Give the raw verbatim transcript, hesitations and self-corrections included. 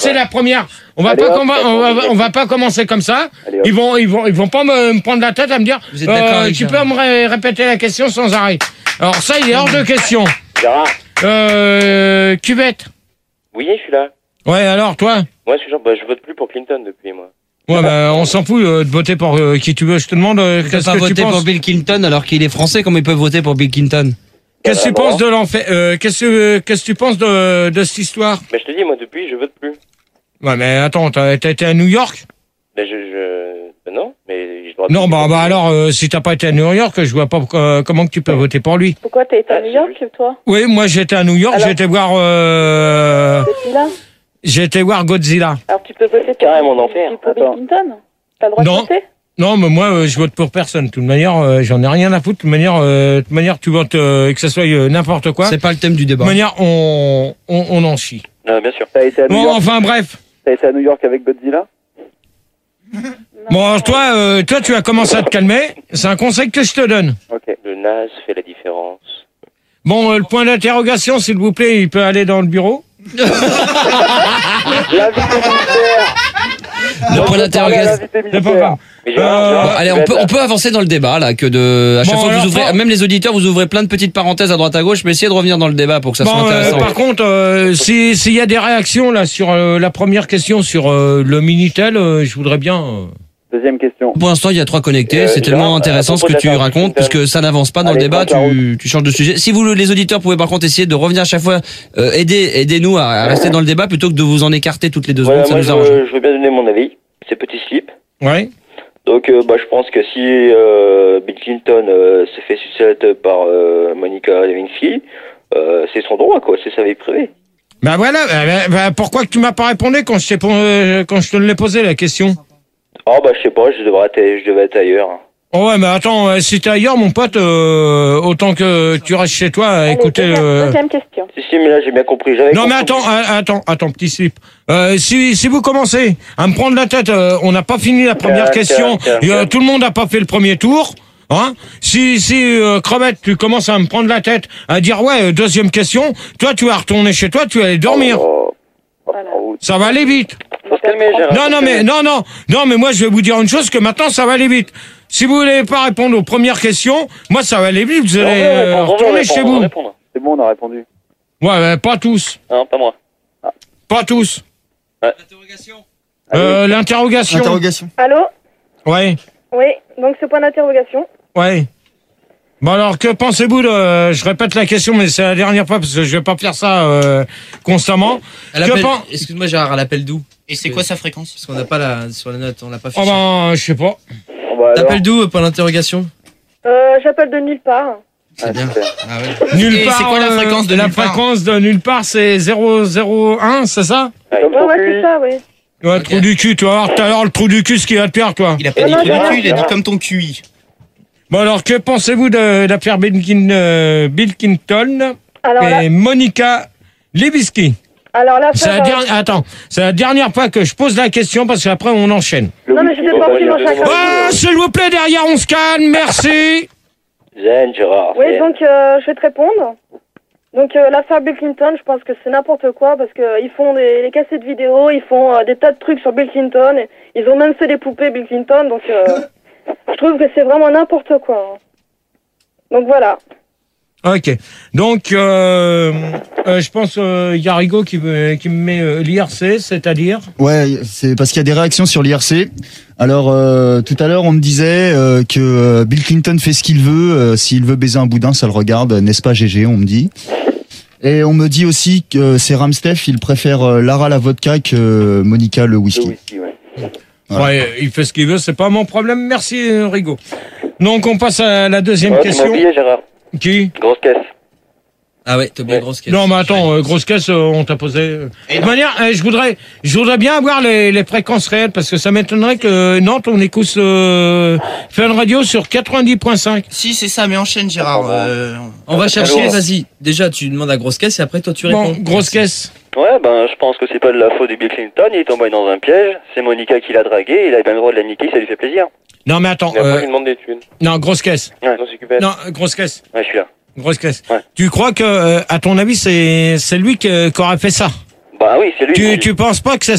C'est la première. On va Allez, pas hop, commen- on va, on va pas commencer comme ça. Allez, hop. Ils vont, ils vont, ils vont pas me, me prendre la tête à me dire. Vous êtes d'accord avec tu ça peux me ré- répéter la question sans arrêt. Alors ça, il est hors de question. Gérard. Euh, cuvette. Oui, je suis là. Ouais, alors toi. Moi, je, genre, bah, je vote plus pour Clinton depuis, moi. Ouais, bah, on s'en fout euh, de voter pour euh, qui tu veux. Je te demande euh, Ils peuvent qu'est-ce pas que tu voter pour penses. Bill Clinton alors qu'il est français, comment ils peuvent voter pour Bill Clinton? Qu'est-ce que tu Bah, penses de l'enfer euh, Qu'est-ce que qu'est-ce que tu penses de de cette histoire? Mais je te dis, moi, depuis, je vote plus. Ouais, mais attends, t'as t'as été à New York? Mais je, je... Bah, non, mais je dois... Non, bah, bah alors, euh, si t'as pas été à New York, je vois pas euh, comment que tu peux voter pour lui. Pourquoi t'as été à Ah, New c'est York, lui. toi? Oui, moi j'étais à New York, Alors j'étais voir euh, Godzilla. j'étais voir Godzilla. Alors tu peux voter pour, Carrément d'enfer. pour Bill Attends. Clinton? T'as le droit Non. de voter? Non, mais moi euh, je vote pour personne. De toute manière, euh, j'en ai rien à foutre. De toute manière, euh, de toute manière, tu votes euh, que ça soit euh, n'importe quoi. De C'est pas le thème du débat. toute manière, on on, on en chie. Euh, bien sûr. T'as été à New Bon, York. enfin bref. T'as été à New York avec Godzilla. Bon, alors, toi, euh, toi, tu as commencé à te calmer. C'est un conseil que je te donne. Ok. Le naze fait la différence. Bon, euh, le point d'interrogation, s'il vous plaît, il peut aller dans le bureau. L'invité mystère. Le point d'interrogation. L'invité C'est pas mystère. grave. Mais Gérard, Euh, Gérard, Bon, allez, tu on vas peut, être là. on peut avancer dans le débat, là, que de, à chaque Bon, fois que alors, vous ouvrez, for- même les auditeurs, vous ouvrez plein de petites parenthèses à droite à gauche, mais essayez de revenir dans le débat pour que ça soit Bon, euh, intéressant. par contre, euh, si s'il y a des réactions là sur euh, la première question sur euh, le Minitel, euh, je voudrais bien. euh, Deuxième question. Pour l'instant, il y a trois connectés. Euh, C'est tellement Gérard, intéressant à ce que propos tu de l'affaire racontes, Clinton. puisque ça n'avance pas dans Allez, le débat. prends ta Tu, tu changes de sujet. Si vous, les auditeurs, pouvez par contre essayer de revenir à chaque fois, euh, aider, aidez-nous à, à rester dans le débat plutôt que de vous en écarter toutes les deux Voilà, secondes. Ça moi, nous je, arrange. je veux bien donner mon avis. C'est petit slip. Ouais. Donc, euh, bah, je pense que si euh, Bill Clinton euh, s'est fait sucette par euh, Monica Lewinsky, euh, c'est son droit, quoi. C'est sa vie privée. Bah voilà. Bah, bah, bah, pourquoi que tu m'as pas répondu quand je t'ai pon- euh, quand je te l'ai posé la question? Oh, bah, je sais pas, je devrais être, je devais être ailleurs. Oh ouais, mais attends, euh, si t'es ailleurs, mon pote, euh, autant que tu restes chez toi, à Allez, écouter. deuxième, euh, deuxième question. Si, si, mais là, j'ai bien compris. J'avais Non mais compris. attends, euh, attends, attends, petit slip. Euh, si si vous commencez à me prendre la tête, euh, on n'a pas fini la première Calme, question. calme, calme, et, euh, calme. tout le monde n'a pas fait le premier tour. Hein? Si si euh, Crevette, tu commences à me prendre la tête, à dire ouais, euh, deuxième question, toi tu vas retourner chez toi, tu vas aller dormir. Oh, oh, Voilà. oh, Ça va aller vite. faut se calmer, Gérard. Non, faut non, se mais, calmer. non, non, non, mais moi, je vais vous dire une chose, que maintenant, ça va aller vite. Si vous voulez pas répondre aux premières questions, moi, ça va aller vite, vous On allez veut euh, répondre, on veut retourner répondre, chez on veut vous. répondre. C'est bon, on a répondu. Ouais, ouais, pas tous. Non, pas moi. Pas tous. Interrogation. Euh, l'interrogation. Interrogation. Allô? Ouais, Oui, donc ce point d'interrogation. ouais. Bon, alors, que pensez-vous de, je répète la question, mais c'est la dernière fois, parce que je vais pas faire ça, euh, constamment. Elle Que appelle- pen- Excuse-moi, Gérard, elle appelle d'où? Et c'est quoi sa fréquence? Parce qu'on n'a pas la, sur la note, on l'a pas Oh fiché. ben, je sais pas. Bon, bah, alors. T'appelles d'où, point d'interrogation? Euh, j'appelle de nulle part. C'est Ah, bien. super. Ah ouais. Nulle Et part. c'est quoi la euh, fréquence de La nulle part fréquence de nulle part, c'est zéro zéro un, c'est ça? Comme Ouais, ton ouais, Q I. c'est ça, oui. Ouais, Ok. trou du cul, tu vas voir tout à l'heure le trou du cul, ce qu'il va te faire, toi. Il a pas Non, dit non, trou du Gérard, cul, il a dit Gérard. comme ton Q I. Bon, alors, que pensez-vous de l'affaire Bill Kin- euh, Bill Clinton Alors là, et Monica Lewinsky? alors là, C'est ça la va. dernière, attends, c'est la dernière fois que je pose la question parce qu'après on enchaîne. Le Non, mais whisky, je vais bon, pas bah, suivre j'ai chacun. raison. Ah, s'il vous plaît, derrière on se calme, merci. Zen, Gérard. Oui, zen. donc euh, je vais te répondre. Donc euh, l'affaire Bill Clinton, je pense que c'est n'importe quoi parce qu'ils font des, des cassettes vidéo, ils font euh, des tas de trucs sur Bill Clinton. Et ils ont même fait des poupées Bill Clinton, donc euh, je trouve que c'est vraiment n'importe quoi. Donc voilà. Ok, donc euh, euh, je pense euh, il y a Rigaud qui, me- qui me met euh, l'I R C, c'est-à-dire. Ouais, c'est parce qu'il y a des réactions sur l'I R C. Alors, euh, tout à l'heure, on me disait euh, que euh, Bill Clinton fait ce qu'il veut. euh, S'il veut baiser un boudin, ça le regarde, n'est-ce pas, G G, on me dit. Et on me dit aussi que euh, c'est Ramstef, il préfère euh, Lara la vodka que euh, Monica le Le whisky. whisky, ouais. Voilà. Ouais, il fait ce qu'il veut, c'est pas mon problème. Merci euh, Rigaud. Donc on passe à la deuxième Ouais, tu m'as question. oublié, Gérard. Qui? Grosse caisse. Ah ouais, t'as oublié la grosse caisse. Non mais attends, euh, grosse caisse, euh, on t'a posé. euh. Et De non. manière, euh, je voudrais, je voudrais bien avoir les, les fréquences réelles parce que ça m'étonnerait que euh, Nantes on écoute euh, Fun Radio sur quatre-vingt-dix point cinq. Si, c'est ça, mais enchaîne, Gérard. Euh, On va chercher, Alors. vas-y. Déjà, tu demandes à grosse caisse et après, toi, tu Bon, réponds. grosse caisse. Ouais, ben, je pense que c'est pas de la faute de Bill Clinton, il est tombé dans un piège, c'est Monica qui l'a dragué, il a bien le droit de la niquer, ça lui fait plaisir. Non mais attends, Et après, euh, il demande des thunes. non grosse caisse. Ouais, non, c'est super. Non, euh, grosse caisse. Ouais, je suis là. Grosse caisse. Ouais. Tu crois que, euh, à ton avis, c'est c'est lui qui, qui aurait fait ça? Bah oui, c'est lui. Tu tu penses pas que ça